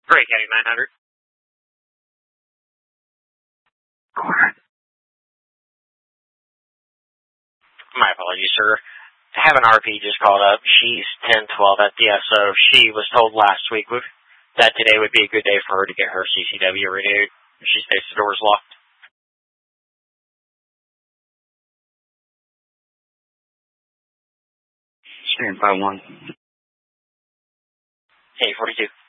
Great, County 900. My apologies, sir. I have an RP just called up. She's 1012 at the SO. She was told last week that today would be a good day for her to get her CCW renewed. She states the door's locked. Stand by 1. 842.